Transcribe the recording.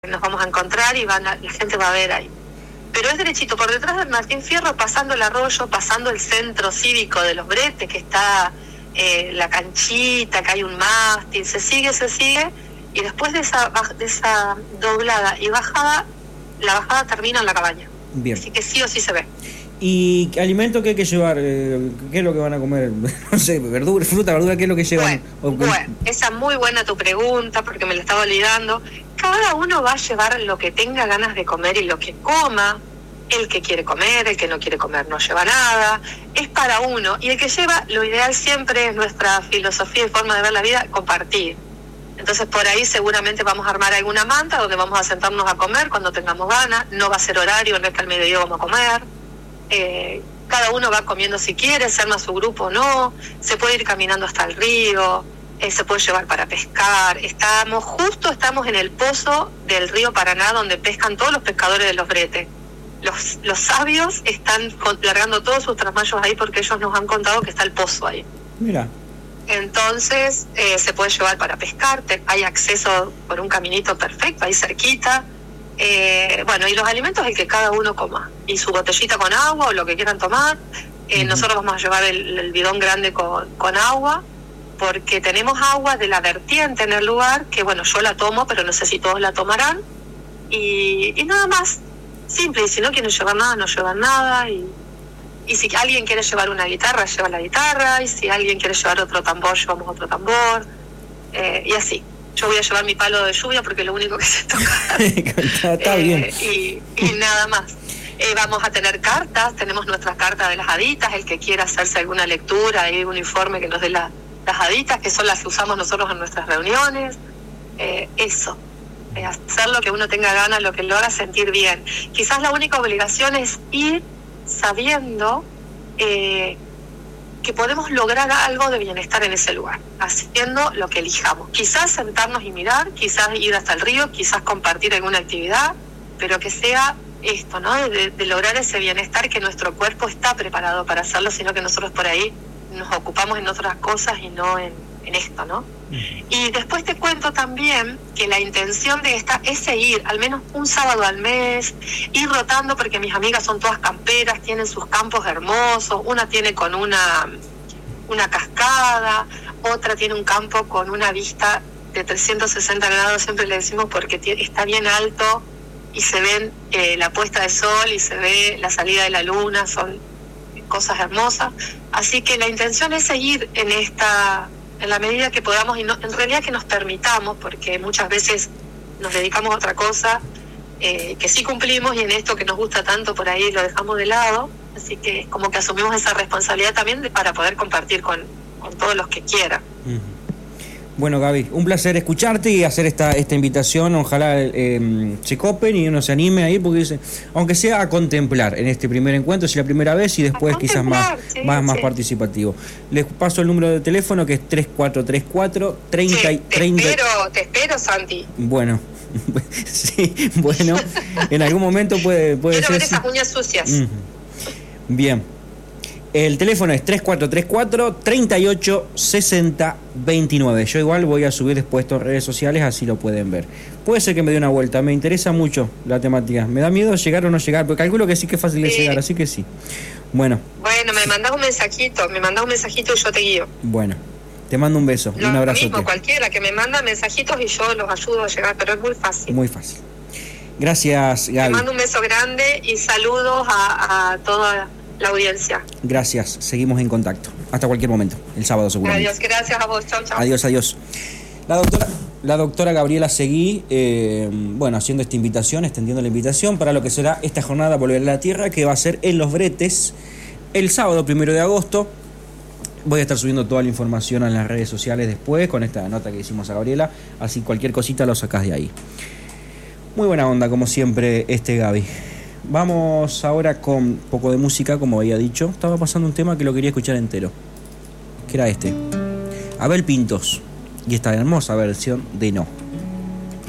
nos vamos a encontrar y la gente va a ver ahí. Pero es derechito, por detrás del Martín Fierro, pasando el arroyo, pasando el centro cívico de Los Bretes, que está la canchita, que hay un mástil, se sigue, y después de esa doblada y bajada, la bajada termina en la cabaña. Bien. Así que sí o sí se ve. ¿Y alimento qué hay que llevar? ¿Qué es lo que van a comer? No sé, verdura, fruta, verdura, ¿qué es lo que llevan? Bueno, esa es muy buena tu pregunta, porque me la estaba olvidando. Cada uno va a llevar lo que tenga ganas de comer y lo que coma. El que quiere comer, el que no quiere comer no lleva nada. Es para uno. Y el que lleva, lo ideal siempre es nuestra filosofía y forma de ver la vida, compartir. Entonces por ahí seguramente vamos a armar alguna manta donde vamos a sentarnos a comer cuando tengamos ganas. No va a ser horario, no es que al mediodía vamos a comer. Cada uno va comiendo si quiere, se arma su grupo o no. Se puede ir caminando hasta el río. Se puede llevar para pescar. Estamos en el pozo del río Paraná, donde pescan todos los pescadores de Los Bretes. Los sabios están largando todos sus trasmayos ahí porque ellos nos han contado que está el pozo ahí. Mira. Entonces se puede llevar para pescar, hay acceso por un caminito perfecto, ahí cerquita. Y los alimentos el que cada uno coma. Y su botellita con agua o lo que quieran tomar. Nosotros vamos a llevar el bidón grande con agua, porque tenemos agua de la vertiente en el lugar, que yo la tomo, pero no sé si todos la tomarán. Y nada más. Simple, y si no quieren llevar nada, no llevan nada, y si alguien quiere llevar una guitarra, lleva la guitarra, y si alguien quiere llevar otro tambor, llevamos otro tambor, y así. Yo voy a llevar mi palo de lluvia porque es lo único que sé tocar. Está bien. Y nada más. Vamos a tener cartas, tenemos nuestras cartas de las haditas, el que quiera hacerse alguna lectura, hay un informe que nos dé las haditas, que son las que usamos nosotros en nuestras reuniones, eso. Hacer lo que uno tenga ganas, lo que lo haga sentir bien. Quizás la única obligación es ir sabiendo que podemos lograr algo de bienestar en ese lugar, haciendo lo que elijamos. Quizás sentarnos y mirar, quizás ir hasta el río, quizás compartir alguna actividad, pero que sea esto, ¿no? De lograr ese bienestar, que nuestro cuerpo está preparado para hacerlo, sino que nosotros por ahí nos ocupamos en otras cosas y no en esto, ¿no? Y después te cuento también que la intención de esta es seguir al menos un sábado al mes, ir rotando, porque mis amigas son todas camperas, tienen sus campos hermosos, una tiene con una cascada, otra tiene un campo con una vista de 360 grados, siempre le decimos, porque está bien alto y se ven la puesta de sol y se ve la salida de la luna, son cosas hermosas. Así que la intención es seguir en la medida que podamos, y en realidad que nos permitamos, porque muchas veces nos dedicamos a otra cosa, que sí cumplimos, y en esto que nos gusta tanto por ahí lo dejamos de lado. Así que como que asumimos esa responsabilidad también para poder compartir con todos los que quieran. Bueno, Gaby, un placer escucharte y hacer esta invitación. Ojalá se copen y uno se anime a ir, porque dice, aunque sea a contemplar en este primer encuentro, si la primera vez, y después quizás más participativo. Les paso el número de teléfono, que es 3434 30 Te espero, Santi. Bueno, sí, bueno, en algún momento puede Quiero ser. Ver esas uñas sucias. Bien. El teléfono es 3434 38 60 29. Yo igual voy a subir después esto en redes sociales, así lo pueden ver. Puede ser que me dé una vuelta, me interesa mucho la temática. Me da miedo llegar o no llegar, porque calculo que sí que es fácil de llegar, así que sí. Bueno, me mandás un mensajito y yo te guío. Bueno, te mando un beso, un abrazo. Mismo, cualquiera que me manda mensajitos y yo los ayudo a llegar, pero es muy fácil. Muy fácil. Gracias, Gaby. Te mando un beso grande y saludos a toda la audiencia. Gracias, seguimos en contacto. Hasta cualquier momento, el sábado seguramente. Adiós, gracias a vos, chau. Adiós. La doctora Gabriela Seguí, haciendo esta invitación, extendiendo la invitación para lo que será esta jornada Volver a la Tierra, que va a ser en Los Bretes el sábado 1 de agosto. Voy a estar subiendo toda la información en las redes sociales después, con esta nota que hicimos a Gabriela, así cualquier cosita lo sacás de ahí. Muy buena onda, como siempre, Gaby. Vamos ahora con un poco de música, como había dicho. Estaba pasando un tema que lo quería escuchar entero, que era este. Abel Pintos y esta hermosa versión de No.